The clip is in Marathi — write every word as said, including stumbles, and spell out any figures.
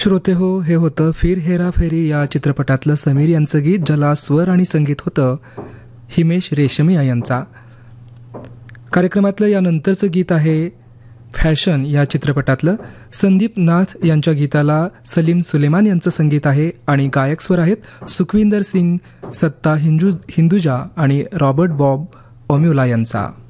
श्रोते हो, हे होतं फिर हेरा फेरी या चित्रपटातलं समीर यांचं गीत, ज्याला स्वर आणि संगीत होतं हिमेश रेशमिया यांचा. कार्यक्रमातलं यानंतरचं गीत आहे फॅशन या चित्रपटातलं. संदीप नाथ यांच्या गीताला सलीम सुलेमान यांचं संगीत आहे आणि गायक स्वर आहेत सुखविंदर सिंग, सत्ता हिंदू हिंदुजा आणि रॉबर्ट बॉब ओम्युला यांचा.